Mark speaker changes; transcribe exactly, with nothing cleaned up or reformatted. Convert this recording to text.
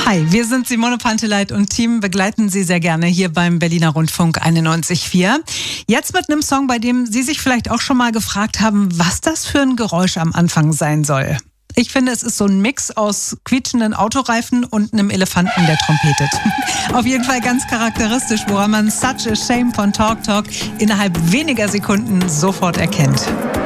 Speaker 1: Hi, wir sind Simone Panteleit und Team begleiten Sie sehr gerne hier beim Berliner Rundfunk einundneunzig Komma vier. Jetzt mit einem Song, bei dem Sie sich vielleicht auch schon mal gefragt haben, was das für ein Geräusch am Anfang sein soll. Ich finde, es ist so ein Mix aus quietschenden Autoreifen und einem Elefanten, der trompetet. Auf jeden Fall ganz charakteristisch, woran man Such a Shame von Talk Talk innerhalb weniger Sekunden sofort erkennt.